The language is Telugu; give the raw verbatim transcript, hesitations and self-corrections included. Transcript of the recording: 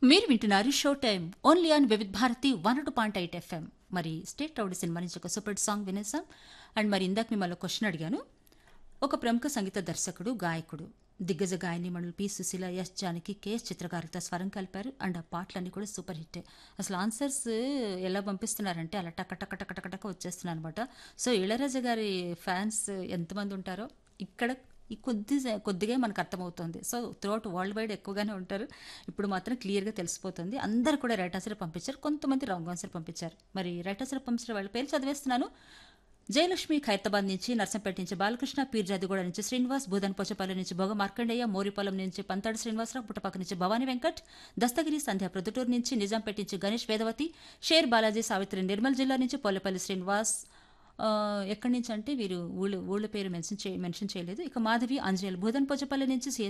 మీరు వింటున్నారు show time only on Vividh Bharati one two point eight FM. మరి స్టేట్ రౌడీ సినిమా నుంచి ఒక సూపర్ సాంగ్ వినేసాం. అండ్ మరి ఇందాక మిమ్మల్ని క్వశ్చన్ అడిగాను. ఒక ప్రముఖ సంగీత దర్శకుడు, గాయకుడు, దిగ్గజ గాయనిమణులు P Susheela, yes Janaki, K S చిత్రకారులతో స్వరం కలిపారు. అండ్ ఆ పాటలన్నీ కూడా సూపర్ హిట్. అసలు ఆన్సర్స్ ఎలా పంపిస్తున్నారంటే అలా టక టక టక టక టక వచ్చేస్తున్నాయి అనమాట. సో ఇళయరాజా గారి ఫ్యాన్స్ ఎంతమంది ఉంటారో ఇక్కడ ఈ కొద్ది కొద్దిగా మనకు అర్థమవుతుంది. సో త్రూఅవుట్ వరల్డ్ వైడ్ ఎక్కువగానే ఉంటారు. ఇప్పుడు మాత్రం క్లియర్గా తెలిసిపోతుంది. అందరు కూడా రైట్ ఆన్సర్ పంపించారు, కొంతమంది రాంగ్ ఆన్సర్ పంపించారు. మరి రైట్ ఆన్సర్ పంపించిన వాళ్ళ పేరు చదివేస్తున్నాను. జయలక్ష్మి ఖైరతాబాద్ నుంచి, నర్సంపేట నుంచి బాలకృష్ణ, పీర్జాదిగూడ నుంచి శ్రీనివాస్, భూదన్ పోచపల్లి నుంచి భోగ మార్కండయ్య, మోరిపాలెం నుంచి పంతాడు శ్రీనివాసరావు, పుట్టపాక నుంచి భవానీ వెంకట్, దస్తగిరి సంధ్య ప్రొద్దుటూరు నుంచి, నిజాంపేట నుంచి గణేష్ వేదవతి, షేర్ బాలాజీ సావిత్రి నిర్మల్ జిల్లా నుంచి, పోలేపల్లి శ్రీనివాస్. ఆ, ఎక్కడి నుంచి అంటే వీరు ఊళ్ళో ఊళ్ళ పేరు మెన్షన్ చే మెన్షన్ చేయలేదు. ఇక మాధవి అంజనేయులు భూదన్ పోచపల్లి నుంచి, సి